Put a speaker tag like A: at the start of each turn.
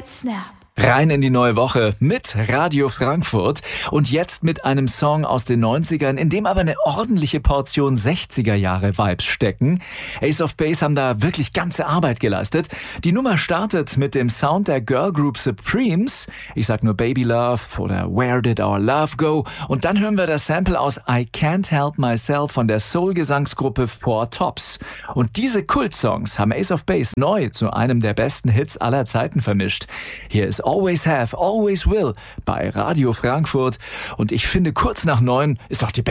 A: Snap.
B: Rein in die neue Woche mit Radio Frankfurt und jetzt mit einem Song aus den 90ern, in dem aber eine ordentliche Portion 60er-Jahre-Vibes stecken. Ace of Base haben da wirklich ganze Arbeit geleistet. Die Nummer startet mit dem Sound der Girlgroup Supremes. Ich sag nur Baby Love oder Where Did Our Love Go? Und dann hören wir das Sample aus I Can't Help Myself von der Soul-Gesangsgruppe Four Tops. Und diese Kult-Songs haben Ace of Base neu zu einem der besten Hits aller Zeiten vermischt. Hier ist Always Have, Always Will bei Radio Frankfurt. Und ich finde, kurz nach 9 ist doch die